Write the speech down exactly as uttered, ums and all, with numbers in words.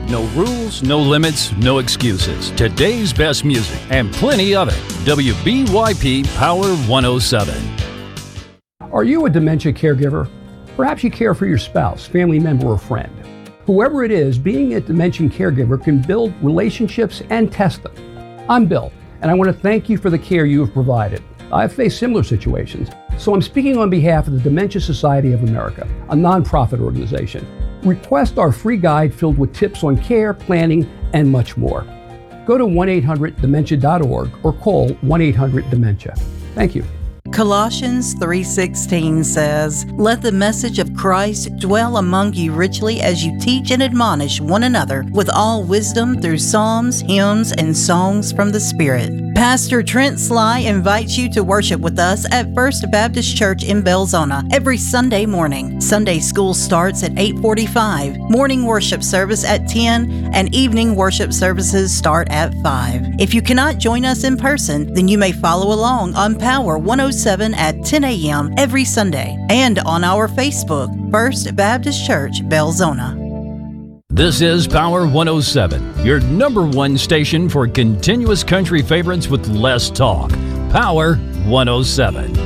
No rules, no limits, no excuses. Today's best music and plenty of it. W B Y P Power one oh seven. Are you a dementia caregiver? Perhaps you care for your spouse, family member, or friend. Whoever it is, being a dementia caregiver can build relationships and test them. I'm Bill, and I want to thank you for the care you have provided. I've faced similar situations, so I'm speaking on behalf of the Dementia Society of America, a nonprofit organization. Request our free guide filled with tips on care, planning, and much more. Go to one eight hundred dementia dot org or call one eight hundred dementia. Thank you. Colossians three sixteen says, "Let the message of Christ dwell among you richly as you teach and admonish one another with all wisdom through psalms, hymns, and songs from the Spirit." Pastor Trent Sly invites you to worship with us at First Baptist Church in Belzona every Sunday morning. Sunday school starts at eight forty-five, morning worship service at ten, and evening worship services start at five. If you cannot join us in person, then you may follow along on Power one oh seven at ten a.m. every Sunday and on our Facebook, First Baptist Church, Belzona. This is Power one oh seven, your number one station for continuous country favorites with less talk. Power one oh seven.